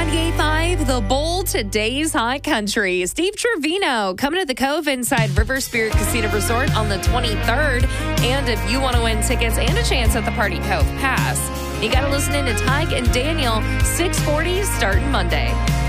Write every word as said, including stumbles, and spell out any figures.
ninety-eight point five, The Bowl, today's hot country. Steve Trevino coming to the Cove inside River Spirit Casino Resort on the twenty-third. And if you want to win tickets and a chance at the Party Cove Pass, you got to listen in to Tyke and Daniel, six forty starting Monday.